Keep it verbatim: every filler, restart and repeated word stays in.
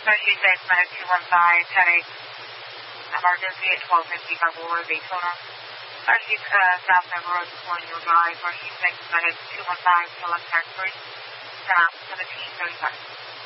Starship Base Medic two one five, ten eight, emergency at twelve fifty Balboa, Daytona. Starship uh, South River Road, Colonial Drive, Starship Base Medic two one five, select tax free, ten out, seventeen thirty-five.